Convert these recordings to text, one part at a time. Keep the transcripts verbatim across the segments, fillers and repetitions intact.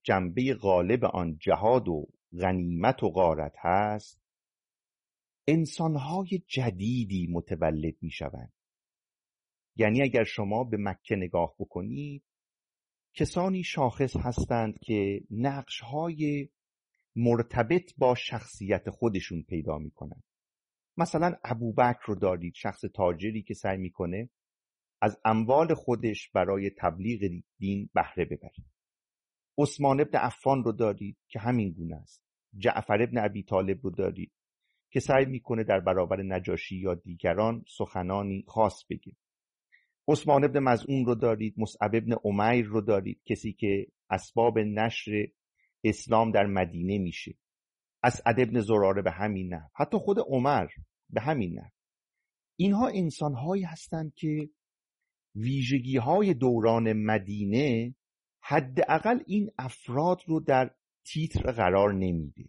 جنبه غالب آن جهاد و غنیمت و غارت هست، انسانهای جدیدی متولد می شوند. یعنی اگر شما به مکه نگاه بکنید، کسانی شاخص هستند که نقشهای مرتبط با شخصیت خودشون پیدا می کنند. مثلا ابوبکر رو دارید، شخص تاجری که سعی میکنه از اموال خودش برای تبلیغ دین بهره ببره. عثمان ابن عفان رو دارید که همین گونه است. جعفر ابن ابی طالب رو دارید که سعی میکنه در برابر نجاشی یا دیگران سخنانی خاص بگه. عثمان ابن مظعون رو دارید، مصعب ابن عمیر رو دارید، کسی که اسباب نشر اسلام در مدینه میشه. اسعد ابن زراره به همین نحو، حتی خود عمر به همین نحو. اینها انسانهایی هستند که ویژگی‌های دوران مدینه حداقل این افراد رو در تیتر قرار نمیده.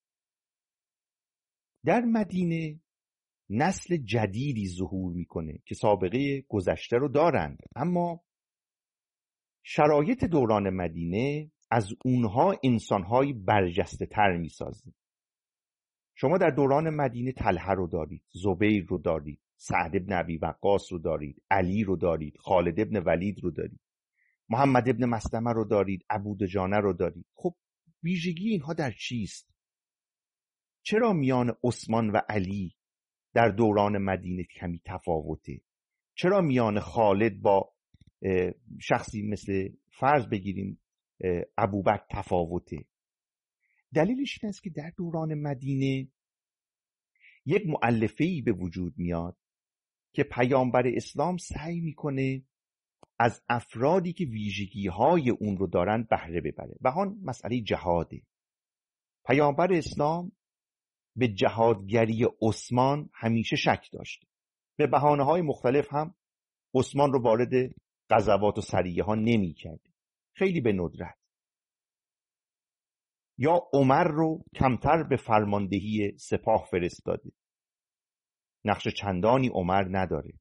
در مدینه نسل جدیدی ظهور میکنه که سابقه گذشته رو دارند، اما شرایط دوران مدینه از اونها انسانهایی برجسته تر میسازه. شما در دوران مدینه طلحه رو دارید، زبیر رو دارید، سعد ابن ابی وقاص رو دارید، علی رو دارید، خالد ابن ولید رو دارید، محمد ابن مسلمه رو دارید، ابو دجانه رو دارید. خب ویژگی اینها در چیست؟ چرا میان عثمان و علی در دوران مدینه کمی تفاوته؟ چرا میان خالد با شخصی مثل فرض بگیریم ابوبکر تفاوته؟ دلیلش این است که در دوران مدینه یک مؤلفه‌ای به وجود میاد که پیامبر اسلام سعی میکنه از افرادی که ویژگی‌های اون رو دارن بهره ببره و آن مسئله جهاده. پیامبر اسلام به جهادگری عثمان همیشه شک داشته. به بهانه‌های مختلف هم عثمان رو وارد غزوات و سریه ها نمی کرده، خیلی به ندرت. یا عمر رو کمتر به فرماندهی سپاه فرستاده، نقش چندانی عمر نداره.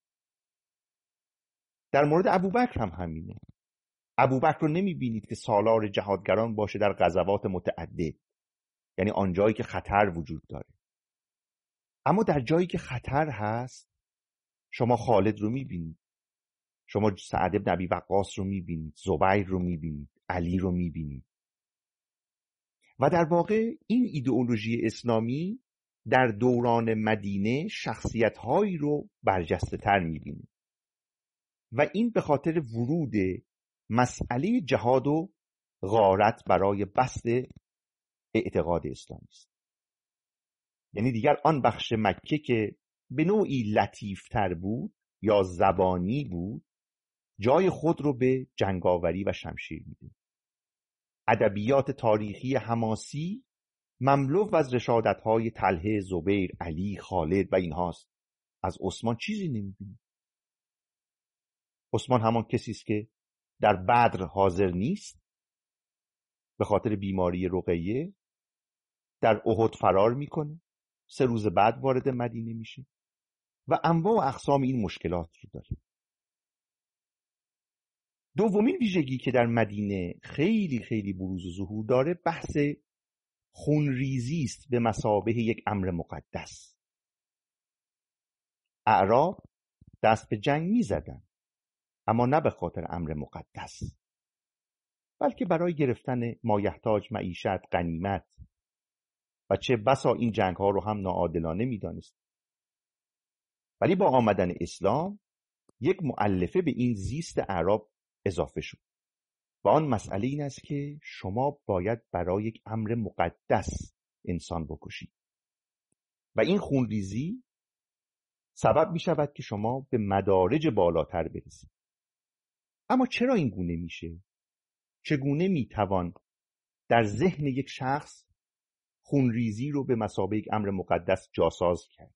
در مورد ابوبکر هم همینه. ابوبکر رو نمی بینید که سالار جهادگران باشه در غزوات متعدد، یعنی آن جایی که خطر وجود داره. اما در جایی که خطر هست شما خالد رو می بینید، شما سعد بن ابی وقاص رو می بینید، زبیر رو می بینید، علی رو می بینید. و در واقع این ایدئولوژی اسلامی در دوران مدینه شخصیت‌هایی رو برجسته تر می‌بینه و این به خاطر ورود مسئله جهاد و غارت برای بسط اعتقاد اسلامی است. یعنی دیگر آن بخش مکه که به نوعی لطیفتر بود یا زبانی بود، جای خود رو به جنگاوری و شمشیر میده. ادبیات تاریخی حماسی مملو از رشادت‌های طلحه، زبیر، علی، خالد و اینهاست. از عثمان چیزی نمی‌بینید. عثمان همان کسی است که در بدر حاضر نیست، به خاطر بیماری رقیه در احد فرار میکنه، سه روز بعد وارد مدینه میشه و انواع و اقسام این مشکلات رو داره. دومین ویژگی که در مدینه خیلی خیلی بروز و ظهور داره بحث خونریزی است به مثابه یک امر مقدس. اعراب دست به جنگ می زدن، اما نه به خاطر امر مقدس، بلکه برای گرفتن مایحتاج، معیشت، غنیمت و چه بسا این جنگ ها رو هم ناعادلانه می دانست. ولی با آمدن اسلام یک مؤلفه به این زیست اعراب اضافه شد و آن مسئله این است که شما باید برای یک امر مقدس انسان بکشید و این خونریزی سبب می شود که شما به مدارج بالاتر برسید. اما چرا این گونه میشه؟ چگونه می توان در ذهن یک شخص خونریزی رو به مثابه یک امر مقدس جاساز کرد؟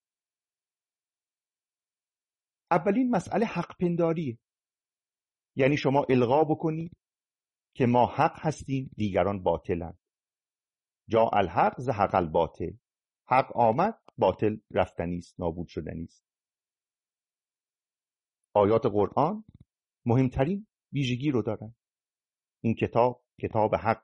اولین مسئله حق پنداریه. یعنی شما القا بکنید که ما حق هستیم، دیگران باطلند. جاء الحق زهق الباطل. حق آمد، باطل رفتنی است، نابود شدنی است. آیات قرآن مهمترین ویژگی رو دارن. این کتاب کتاب حق